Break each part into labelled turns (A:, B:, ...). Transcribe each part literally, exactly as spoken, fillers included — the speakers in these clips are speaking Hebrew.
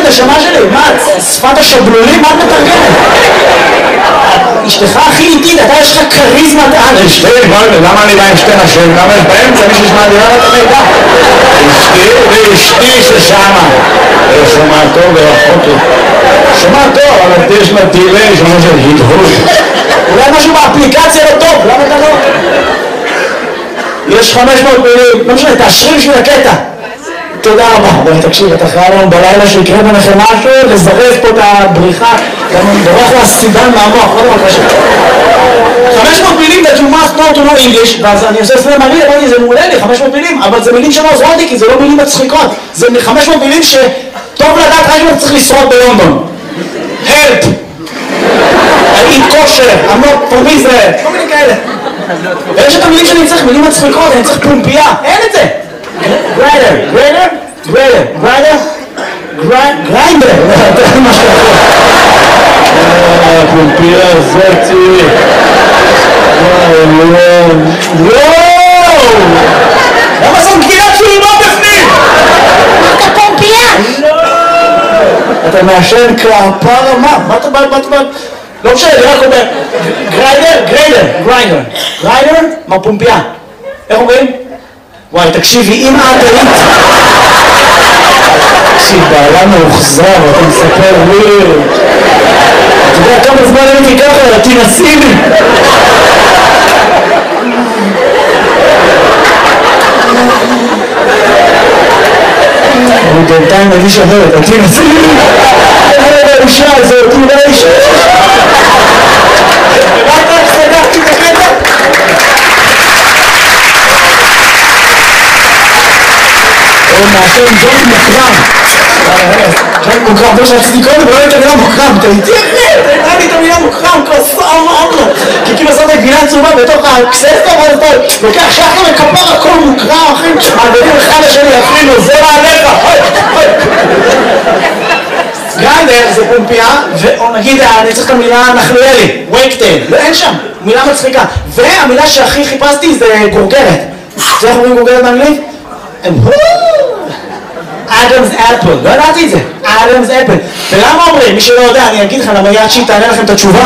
A: נשמה שלי? מה, שפת השבלולים? מה את מתרגמת? אשתך הכי איטית, אתה יש לך כריזמת על.
B: אשתי, למה אני בא עם שתי נשים? למה יש באמצע מישהו שמעדירה את המידע? אשתי ואשתי ששמה. שומע טוב ורחוק לי. שומע טוב, אבל יש לה דילי, שומע של הדהוד.
A: אולי משהו באפליקציה לא טוב, למה אתה לא? יש חמש מאות מילים, לא משנה, תאשרי בשביל הקטע. תודה רבה. בואי תקשיב, אתה חייב לנו בלילה שיקרה ביניכם משהו, לזרז פה את הבריחה, גם בורח לה סידן מהמוח, לא דבר קשה. חמש מאות מילים that you must know to know English, ואז אני עושה סלם מעניין, אמרתי, זה מעולה לי, חמש מאות מילים, אבל זה מילים שלא עוזרות לי, כי זה לא מילים מצחיקות. זה חמש מאות מילים שטוב לדעת רק אם צריך לשרוד בלונדון. Help! I eat kosher, I'm not from Israel, כל מיני כאלה. ויש את המילים שאני צריך, מילים מצחיקות, אני צריך פומפייה, אין את זה. גריידר, גריידר, גריידר, גריידר, גריינדר, זה מה שאתה
B: פומפייה זאתי.
A: וואו! למה זאת גבינת צולמה בפנים?
C: אתה פומפייה!
A: לא! אתה מעשן כפרה מה? מה אתה בא? לא משנה, אני רק אומר גריידר, גריידר, גריינדר גריידר, מה פומפייה? איך אומרים? וואי, תקשיבי, אם את היית... תקשיב, בעלה מאוחזר, אתה מספר וויר. אתה יודע כמה זמן הייתי ככה, תנסי לי. אני בינתיים מגיש אחרת, תנסי לי. אין האישה הזאת, אולי האישה. רק רק סגרתי את הקטע. הוא מעשן ג'וק מוקרם. ג'וק מוקרם, לא שעשיתי קודם, לא הייתה מילה מוקרם. אתה איתי אחרי, הייתה לי את המילה מוקרם, כוסה אמרנו. כי כאילו עושה את הגבינה צהובה בתוך הקססטה, אבל אתה לוקח שחר וכפר הכל מוקרם, אחי. מעבירים אחד לשני, אפילו, זה מעליך. גריידר זה פומפייה, ונגיד, אני צריך את המילה נחלואלי, וייקטייל, ואין שם, מילה מצחיקה. והמילה שהכי חיפשתי זה גורגרת. זה איך אומרים גורגרת באנגלית? אדמס אפל, לא ידעתי את זה, אדמס אפל. ולמה אומרים? מי שלא יודע, אני אגיד לך, למה יד שהיא תענה לכם את התשובה?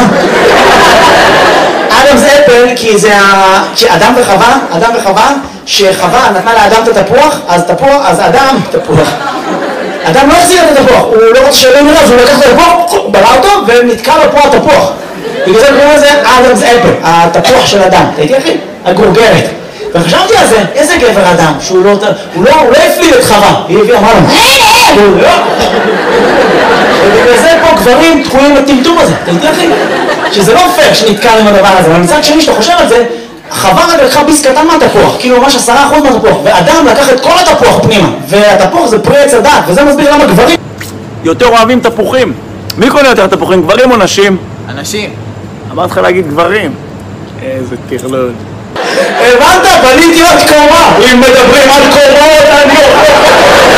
A: אדמס אפל, כי זה אדם וחווה, אדם וחווה, שחווה נתנה לאדם את התפוח, אז תפוח, אז אדם, תפוח. אדם לא החזיר את התפוח, הוא לא רוצה שאלה מראה, אז הוא לקח את התפוח, בלע אותו, ונתקע לו פה התפוח. בגלל זה קוראים לזה אדמס אפל, התפוח של אדם. תהייתי אחי? הגורגרת. וחשבתי על זה, איזה גבר אדם, שהוא לא, הוא לא, הוא לא הפליל את חווה, היא הביאה, אמרה לו, הוא לא. ובגלל זה פה גברים תקועים לטמטום הזה, תהייתי אחי? שזה לא פייר שנתקע עם הדבר הזה, אבל מצד שני שאתה חושב על זה, חווה רק לקחה ביס קטן מהתפוח, כאילו ממש עשרה אחוז מהתפוח, ואדם לקח את כל התפוח פנימה, והתפוח זה פרי עץ הדת, וזה מסביר למה גברים
B: יותר אוהבים תפוחים. מי קונה יותר תפוחים, גברים או נשים?
D: אנשים.
B: אמרת לך להגיד גברים. איזה תכלול.
A: הבנת? בניתי עוד קומה. אם מדברים על קומות, אני...